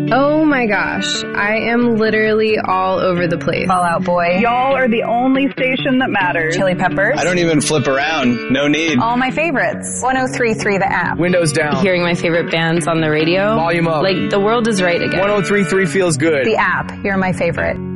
Oh my gosh, I am literally all over the place. Fall Out Boy. Y'all are the only station that matters. Chili Peppers. I don't even flip around. No need. All my favorites. 103.3 The App. Windows down. Hearing my favorite bands on the radio. Volume up. Like, the world is right again. 103.3 feels good. The App. You're my favorite.